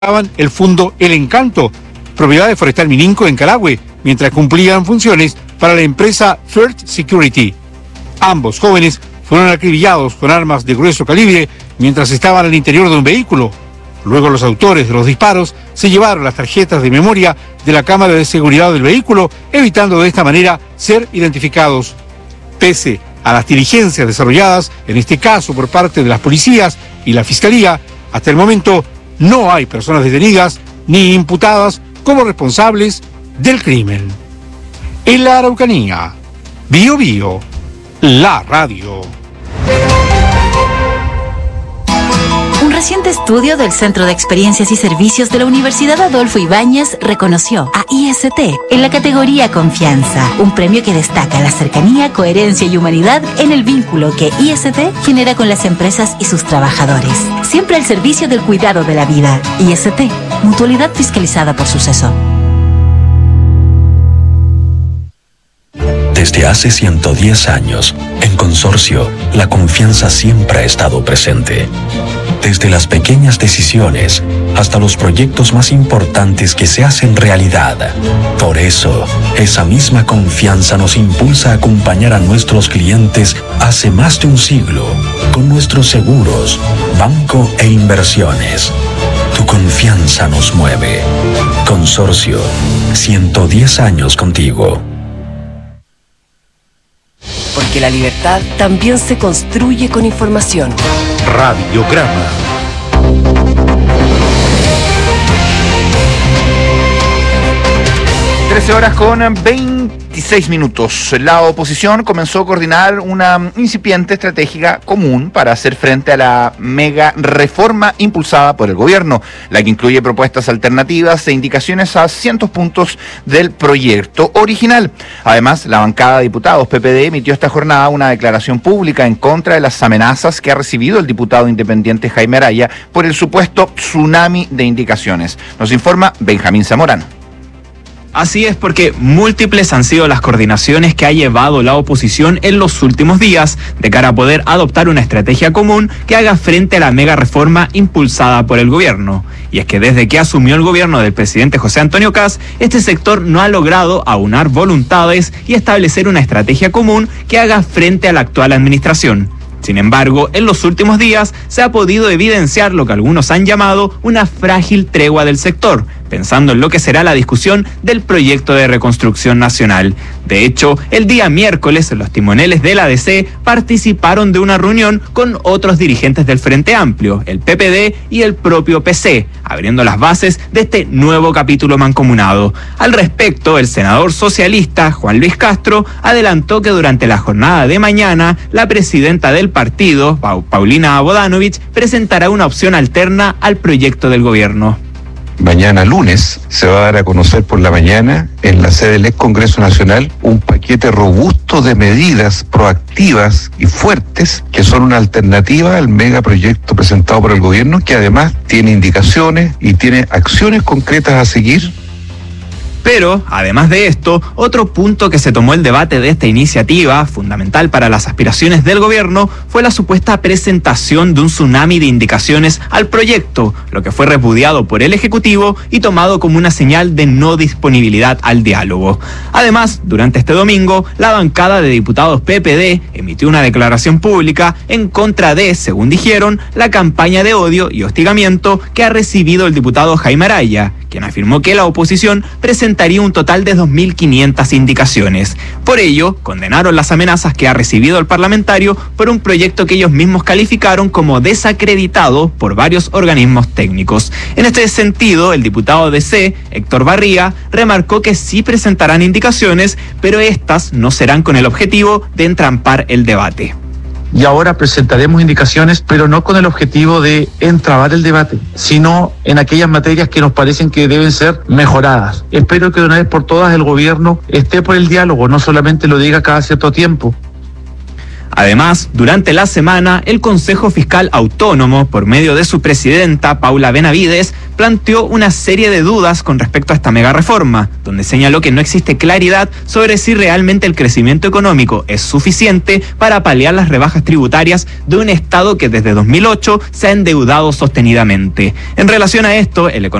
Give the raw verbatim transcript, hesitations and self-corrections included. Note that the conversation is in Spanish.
el Fundo El Encanto, propiedad de Forestal Mininco en Calahue, mientras cumplían funciones para la empresa First Security. Ambos jóvenes fueron acribillados con armas de grueso calibre mientras estaban al interior de un vehículo. Luego los autores de los disparos se llevaron las tarjetas de memoria de la cámara de seguridad del vehículo, evitando de esta manera ser identificados. Pese a las diligencias desarrolladas, en este caso por parte de las policías y la Fiscalía, hasta el momento no hay personas detenidas ni imputadas como responsables del crimen. En la Araucanía, Bío Bío, la radio. Un reciente estudio del Centro de Experiencias y Servicios de la Universidad Adolfo Ibáñez reconoció a I S T en la categoría Confianza, un premio que destaca la cercanía, coherencia y humanidad en el vínculo que I S T genera con las empresas y sus trabajadores, siempre al servicio del cuidado de la vida. I S T, mutualidad fiscalizada por Suceso. Desde hace ciento diez años, en Consorcio, la confianza siempre ha estado presente. Desde las pequeñas decisiones hasta los proyectos más importantes que se hacen realidad. Por eso, esa misma confianza nos impulsa a acompañar a nuestros clientes hace más de un siglo con nuestros seguros, banco e inversiones. Tu confianza nos mueve. Consorcio, ciento diez años contigo. Porque la libertad también se construye con información. Radiograma. trece horas con veintiséis minutos. La oposición comenzó a coordinar una incipiente estrategia común para hacer frente a la mega reforma impulsada por el gobierno, la que incluye propuestas alternativas e indicaciones a cientos puntos del proyecto original. Además, la bancada de diputados P P D emitió esta jornada una declaración pública en contra de las amenazas que ha recibido el diputado independiente Jaime Araya por el supuesto tsunami de indicaciones. Nos informa Benjamín Zamorano. Así es, porque múltiples han sido las coordinaciones que ha llevado la oposición en los últimos días de cara a poder adoptar una estrategia común que haga frente a la mega reforma impulsada por el gobierno. Y es que desde que asumió el gobierno del presidente José Antonio Kast, este sector no ha logrado aunar voluntades y establecer una estrategia común que haga frente a la actual administración. Sin embargo, en los últimos días se ha podido evidenciar lo que algunos han llamado una frágil tregua del sector, pensando en lo que será la discusión del proyecto de reconstrucción nacional. De hecho, el día miércoles, los timoneles de la D C participaron de una reunión con otros dirigentes del Frente Amplio, el P P D y el propio P C, abriendo las bases de este nuevo capítulo mancomunado. Al respecto, el senador socialista Juan Luis Castro adelantó que durante la jornada de mañana, la presidenta del partido, Paulina Bodanovich, presentará una opción alterna al proyecto del gobierno. Mañana lunes se va a dar a conocer por la mañana en la sede del ex Congreso Nacional un paquete robusto de medidas proactivas y fuertes que son una alternativa al megaproyecto presentado por el gobierno, que además tiene indicaciones y tiene acciones concretas a seguir. Pero, además de esto, otro punto que se tomó el debate de esta iniciativa, fundamental para las aspiraciones del gobierno, fue la supuesta presentación de un tsunami de indicaciones al proyecto, lo que fue repudiado por el Ejecutivo y tomado como una señal de no disponibilidad al diálogo. Además, durante este domingo, la bancada de diputados P P D emitió una declaración pública en contra de, según dijeron, la campaña de odio y hostigamiento que ha recibido el diputado Jaime Araya, quien afirmó que la oposición presentaría un total de dos mil quinientas indicaciones. Por ello, condenaron las amenazas que ha recibido el parlamentario por un proyecto que ellos mismos calificaron como desacreditado por varios organismos técnicos. En este sentido, el diputado D C, Héctor Barría, remarcó que sí presentarán indicaciones, pero estas no serán con el objetivo de entrampar el debate. Y ahora presentaremos indicaciones, pero no con el objetivo de entrabar el debate, sino en aquellas materias que nos parecen que deben ser mejoradas. Espero que de una vez por todas el gobierno esté por el diálogo, no solamente lo diga cada cierto tiempo. Además, durante la semana, el Consejo Fiscal Autónomo, por medio de su presidenta, Paula Benavides, planteó una serie de dudas con respecto a esta mega reforma, donde señaló que no existe claridad sobre si realmente el crecimiento económico es suficiente para paliar las rebajas tributarias de un Estado que desde dos mil ocho se ha endeudado sostenidamente. En relación a esto, el